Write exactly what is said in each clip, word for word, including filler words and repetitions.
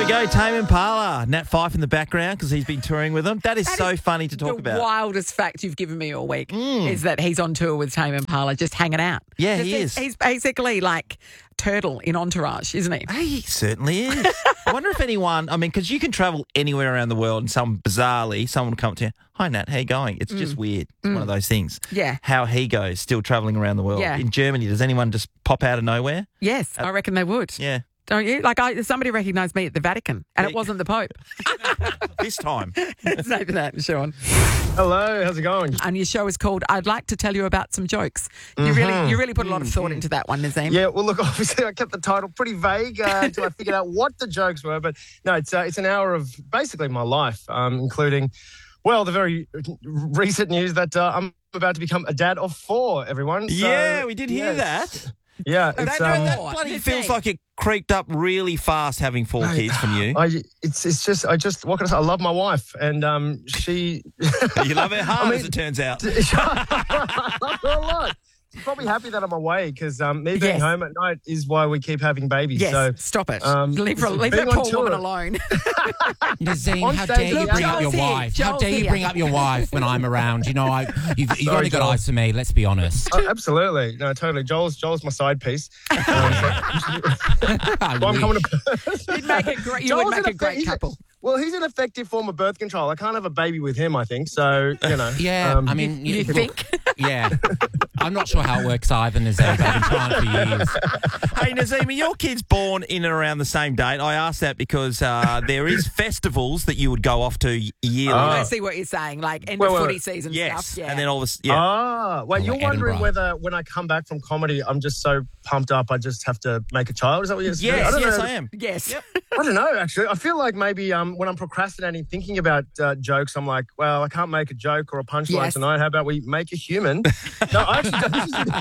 we go, Tame Impala. Nat Fife in the background because he's been touring with them. That is That so is funny to talk the about. wildest fact you've given me all week Mm. is that he's on tour with Tame Impala, just hanging out. Yeah, Just- he he's, is. He's basically like Turtle in Entourage, isn't he? He certainly is. I wonder if anyone, I mean, because you can travel anywhere around the world and some bizarrely, someone will come up to you, hi, Nat, how you going? It's just weird. It's one of those things. Yeah. How he goes, still travelling around the world. Yeah. In Germany, does anyone just pop out of nowhere? Yes, I reckon they would. Yeah. Don't you? Like, I, somebody recognised me at the Vatican, and it wasn't the Pope. This time. Say for that, Sean. Hello, how's it going? And your show is called "I'd Like to Tell You About Some Jokes." You really, you really put a lot of thought into that one, Nazim. Yeah, well, look, obviously I kept the title pretty vague uh, until I figured out what the jokes were. But no, it's uh, it's an hour of basically my life, um, including, well, the very recent news that uh, I'm about to become a dad of four, everyone. So, yeah, we did hear yes. that. Yeah, Oh, it's, that- um, That Four. bloody It's feels eight. like it creaked up really fast having four kids from you. I, it's it's just I just what can I say? I love my wife, and um, she. You love her hard, I mean- as it turns out. I love her a lot. She's probably happy that I'm away because um, me being Yes. home at night is why we keep having babies. Yes, So stop it. um, leave her, leave being that on poor woman tour- alone. Nazim, On how stage, dare you look, bring up Joel's your here. wife? How Joel's dare you here. bring up your wife when I'm around? You know, I, you've, you've Sorry, only got Joel. eyes for me, let's be honest. Oh, absolutely. No, totally. Joel's Joel's my side piece. Um, so, well, I'm coming to You'd make a great, you Joel's would make an a great effect- he's couple. Well, he's an effective form of birth control. I can't have a baby with him, I think. So, you know. Yeah, um, I mean, You look, think? Yeah. I'm not sure how it works either, Nazim. I've been trying for years. Hey, Nazim, are your kids born in and around the same date? I ask that because uh, there is festivals that you would go off to yearly. Oh. I see what you're saying, like end Wait, of wait, footy wait. season yes. stuff. Yeah. And then all this, yeah. Ah, well, Oh, you're like wondering Edinburgh. whether when I come back from comedy, I'm just so pumped up, I just have to make a child. Is that what you're saying? yes, I don't yes, know. I am. yes. I don't know, actually. I feel like maybe um, when I'm procrastinating, thinking about uh, jokes, I'm like, well, I can't make a joke or a punchline Yes. tonight. How about we make a human? No, I actually don't. This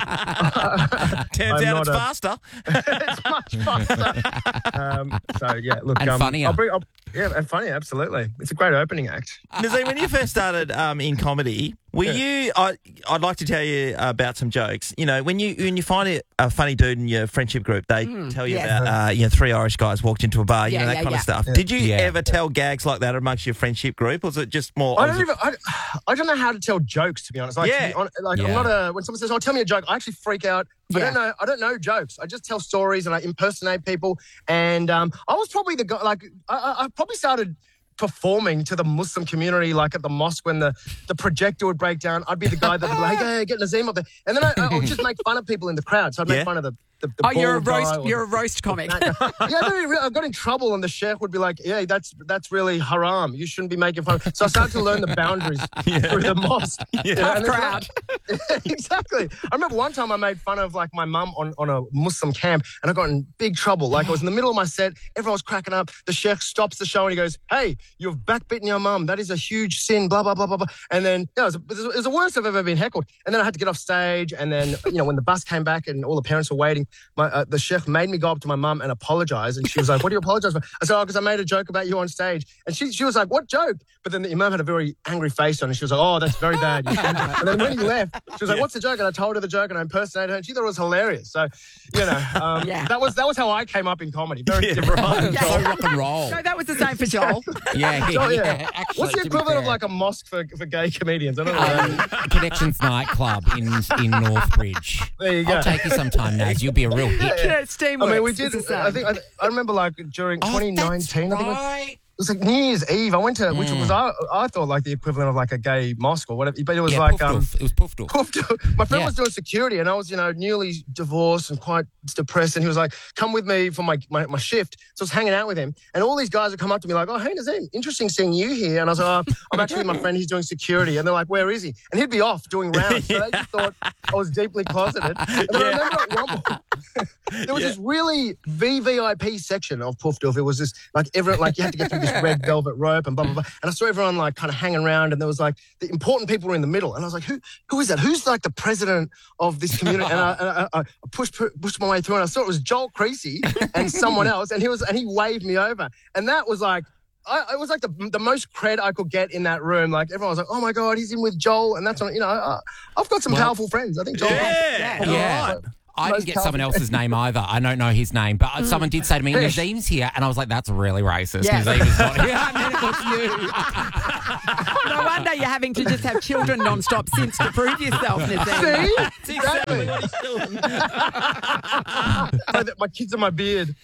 is, Turns I'm out not it's a- faster. it's much faster. um, so, yeah, look. And um, funnier. I'll bring, I'll, yeah, and funny, absolutely. It's a great opening act. Nazim, when you first started um, in comedy, were you? I, I'd like to tell you about some jokes. You know, when you when you find a, a funny dude in your friendship group, they tell you yeah. about uh, you know three Irish guys walked into a bar, you Yeah, know that yeah, kind yeah. of stuff. Did you Yeah. ever tell gags like that amongst your friendship group, or was it just more? I don't even. I, I don't know how to tell jokes, to be honest. Like, Yeah. to be hon- like I'm Yeah. not a. When someone says, "Oh, tell me a joke," I actually freak out. I Yeah. don't know. I don't know jokes. I just tell stories and I impersonate people. And um, I was probably the guy. Like, I, I I probably started performing to the Muslim community, like at the mosque when the, the projector would break down. I'd be the guy that would be like, "Hey, hey, get Nazim up there," and then I, I would just make fun of people in the crowd. So I'd make Yeah. fun of the. the, the Oh, you're a bald guy roast. or You're a the- roast comic. yeah, I, really, I got in trouble, and the sheikh would be like, "Yeah, that's that's really haram. You shouldn't be making fun." So I started to learn the boundaries through the mosque. You know, Tough and it's crowd. like- exactly. I remember one time I made fun of like my mum on, on a Muslim camp, and I got in big trouble. Like I was in the middle of my set, everyone was cracking up. The sheikh stops the show and he goes, "Hey, you've backbitten your mum. That is a huge sin." Blah blah blah blah blah. And then yeah, it was, it was the worst I've ever been heckled. And then I had to get off stage, and then you know when the bus came back and all the parents were waiting, my uh, the sheikh made me go up to my mum and apologize. And she was like, "What do you apologize for?" I said, "Oh, because I made a joke about you on stage." And she she was like, "What joke?" But then the imam had a very angry face on, and she was like, "Oh, that's very bad." You shouldn't." And then when he left, she was like, "What's the joke?" And I told her the joke, and I impersonated her, and she thought it was hilarious. So, you know, um, Yeah. that was that was how I came up in comedy. Very Yeah, different. right. Yeah. So rock and roll. No, that was the same for Joel. Yeah, So, yeah, yeah. actually, What's the to be equivalent of fair. like a mosque for, for gay comedians? I don't know. Um, Connections nightclub in in Northbridge. There you go. I'll take you sometime, Naz. You'll be a real hit. Yeah, it's I mean, we Steamworks. did. It's the I same. think I, I remember like during Oh, twenty nineteen. that's I think it was, right. it was like New Year's Eve. I went to, which Mm. was I, I thought like the equivalent of like a gay mosque or whatever. But it was Yeah, like Poof um, Doof. It was Poof Doof. Poofed. My friend Yeah. was doing security, and I was, you know, newly divorced and quite depressed. And he was like, "Come with me for my, my, my shift." So I was hanging out with him, and all these guys would come up to me like, "Oh, hey Nazim, interesting seeing you here." And I was like, "Oh, I'm actually with my friend. He's doing security." And they're like, "Where is he?" And he'd be off doing rounds. So they just thought I was deeply closeted. And then I remember at one point, there was Yeah. this really V V I P section of Poof Doof. It was this like everyone like you had to get through this red velvet rope and blah blah blah. And I saw everyone like kind of hanging around, and there was like the important people were in the middle. And I was like, "Who who is that? Who's like the president of this community?" And I, and I, I pushed pushed my way through, and I saw it was Joel Creasy and someone else, and he was and he waved me over, and that was like. I, it was like the the most cred I could get in that room. Like everyone was like, "Oh my god, he's in with Joel," and that's when, you know, uh, I've got some Well, powerful friends. I think Joel. Yeah, Yeah. Yeah. right. I Most didn't get someone complicated. else's name either. I don't know his name, but someone did say to me, Fish. Nazim's here. And I was like, that's really racist. Yeah. Nazim is not here. And then it was you. No wonder you're having to just have children non-stop since to prove yourself, Nazim. See? That's exactly what he's doing. my, my kids are my beard.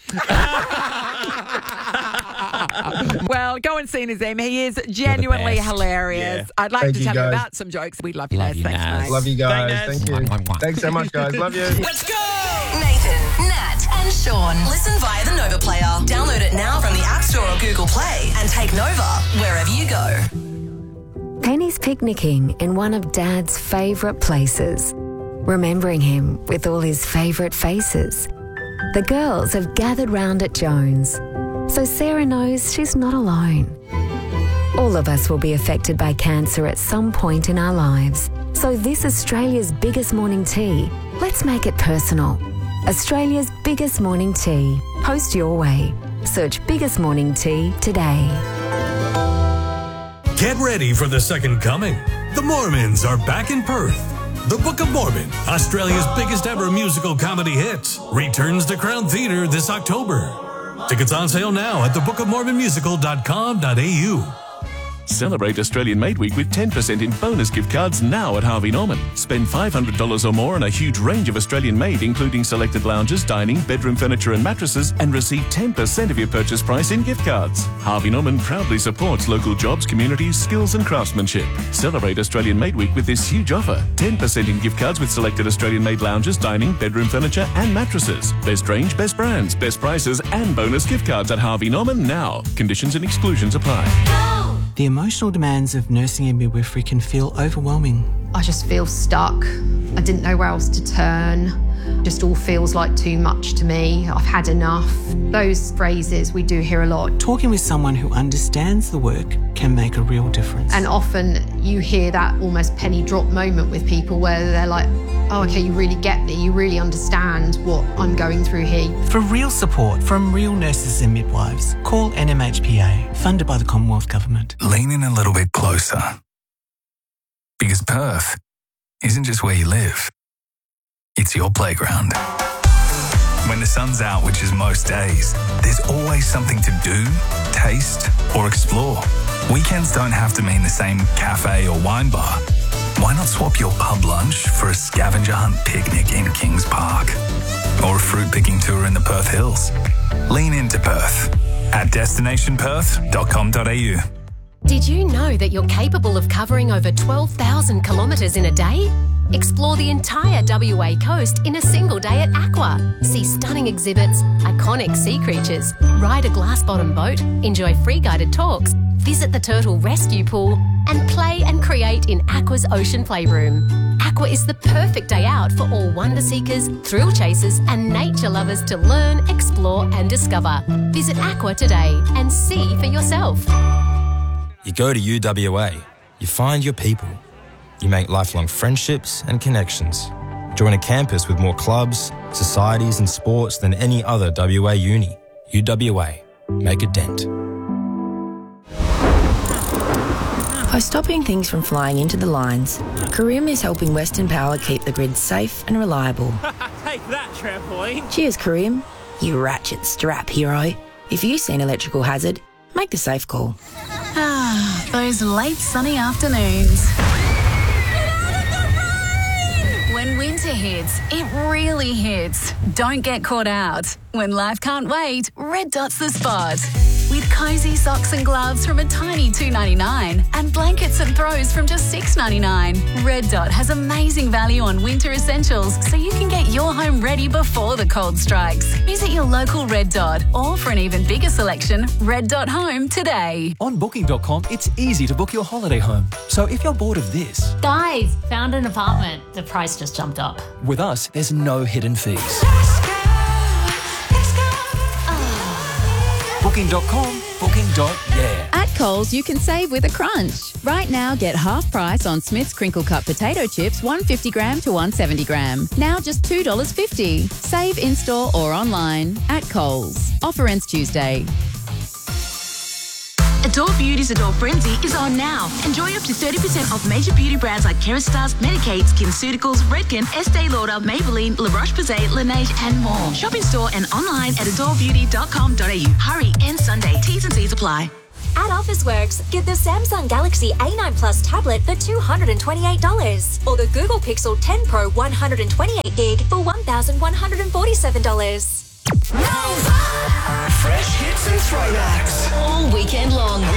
Well, go and see Nazim. He is genuinely best. hilarious. Yeah. I'd like Thank to you, tell you guys. about some jokes. We love you, Love Naz. you, Thanks, Naz. mate. Love you guys. Thanks, Thank you. Mwah, mwah, mwah. Thanks so much, guys. Love you. Let's go. Nathan, Nat, and Sean. Listen via the Nova Player. Download it now from the App Store or Google Play and take Nova wherever you go. Penny's picnicking in one of Dad's favourite places, remembering him with all his favourite faces. The girls have gathered round at Jones, so Sarah knows she's not alone. All of us will be affected by cancer at some point in our lives. So this Australia's biggest morning tea, let's make it personal. Australia's biggest morning tea. Post your way. Search Biggest Morning Tea today. Get ready for the second coming. The Mormons are back in Perth. The Book of Mormon, Australia's biggest ever musical comedy hit, returns to Crown Theatre this October. Tickets on sale now at the book of mormon musical dot com dot a u. Celebrate Australian Made Week with ten percent in bonus gift cards now at Harvey Norman. Spend five hundred dollars or more on a huge range of Australian made, including selected lounges, dining, bedroom furniture and mattresses, and receive ten percent of your purchase price in gift cards. Harvey Norman proudly supports local jobs, communities, skills and craftsmanship. Celebrate Australian Made Week with this huge offer. ten percent in gift cards with selected Australian made lounges, dining, bedroom furniture and mattresses. Best range, best brands, best prices and bonus gift cards at Harvey Norman now. Conditions and exclusions apply. The emotional demands of nursing and midwifery can feel overwhelming. I just feel stuck. I didn't know where else to turn. Just all feels like too much to me. I've had enough. Those phrases we do hear a lot. Talking with someone who understands the work can make a real difference. And often you hear that almost penny drop moment with people where they're like, oh, okay, you really get me. You really understand what I'm going through here. For real support from real nurses and midwives, call N M H P A, funded by the Commonwealth Government. Lean in a little bit closer. Because Perth isn't just where you live, it's your playground. When the sun's out, which is most days, there's always something to do, taste, or explore. Weekends don't have to mean the same cafe or wine bar. Why not swap your pub lunch for a scavenger hunt picnic in Kings Park? Or a fruit picking tour in the Perth Hills? Lean into Perth at destination perth dot com dot a u. Did you know that you're capable of covering over twelve thousand kilometres in a day? Explore the entire W A coast in a single day at Aqua. See stunning exhibits, iconic sea creatures, ride a glass-bottom boat, enjoy free guided talks, visit the turtle rescue pool, and play and create in Aqua's ocean playroom. Aqua is the perfect day out for all wonder seekers, thrill chasers, and nature lovers to learn, explore, and discover. Visit Aqua today and see for yourself. You go to U W A, you find your people. You make lifelong friendships and connections. Join a campus with more clubs, societies and sports than any other W A uni. U W A. Make a dent. By stopping things from flying into the lines, Careem is helping Western Power keep the grid safe and reliable. Take that, trampoline. Cheers, Careem. You ratchet strap hero. If you see an electrical hazard, make the safe call. Ah, those late sunny afternoons. When winter hits, it really hits. Don't get caught out. When life can't wait, Red Dot's the spot. With cosy socks and gloves from a tiny two ninety-nine and blankets and throws from just six ninety-nine. Red Dot has amazing value on winter essentials, so you can get your home ready before the cold strikes. Visit your local Red Dot, or for an even bigger selection, Red Dot Home today. On booking dot com, it's easy to book your holiday home. So if you're bored of this, Guys, found an apartment. The price just jumped up. with us, there's no hidden fees. booking dot com, booking. Yeah. At Coles, you can save with a crunch. Right now, get half price on Smith's Crinkle Cut potato chips, one fifty gram to one seventy gram. Now just two dollars fifty. Save in-store or online at Coles. Offer ends Tuesday. Adore Beauty's Adore Frenzy is on now. Enjoy up to thirty percent off major beauty brands like Kerastase, Medicaid, SkinCeuticals, Redken, Estee Lauder, Maybelline, La Roche-Posay, Laneige and more. Shop in store and online at adore beauty dot com dot a u. Hurry, and Sunday. T's and C's apply. At Officeworks, get the Samsung Galaxy A nine Plus tablet for two hundred twenty-eight dollars or the Google Pixel ten Pro one hundred twenty-eight gig for one thousand one hundred forty-seven dollars. Fresh hits and throwbacks all weekend long.